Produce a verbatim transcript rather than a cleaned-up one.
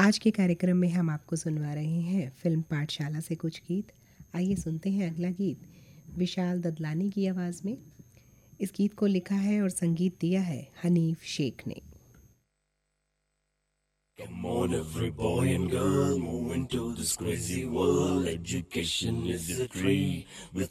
आज के कार्यक्रम में हम आपको सुनवा रहे हैं फिल्म पाठशाला से कुछ गीत। आइए सुनते हैं अगला गीत विशाल ददलानी की आवाज़ में। इस गीत को लिखा है और संगीत दिया है हनीफ शेख ने। Come on, every boy and girl, move into this crazy world. Education is a tree with